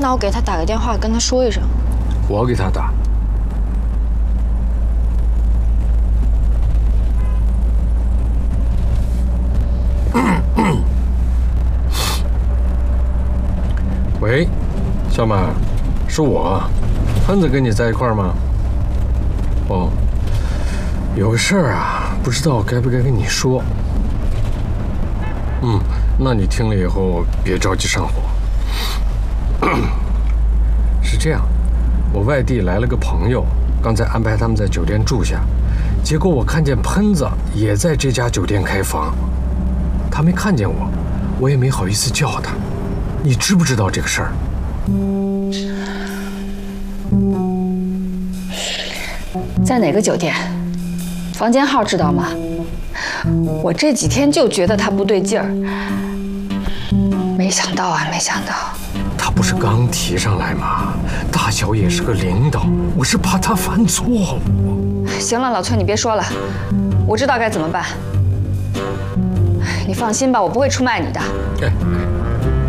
那我给他打个电话，跟他说一声。 我给他打。喂，小马，是我，喷子跟你在一块儿吗？哦，有个事儿啊，不知道该不该跟你说。那你听了以后别着急上火。是这样，我外地来了个朋友，刚才安排他们在酒店住下，结果我看见喷子也在这家酒店开房，他没看见我，我也没好意思叫他。你知不知道这个事儿？ 在哪个酒店？房间号知道吗？我这几天就觉得他不对劲儿，没想到啊，没想到。 他不是刚提上来吗？大小也是个领导，我是怕他犯错误。 行了，老崔，你别说了，我知道该怎么办。你放心吧，我不会出卖你的。 哎，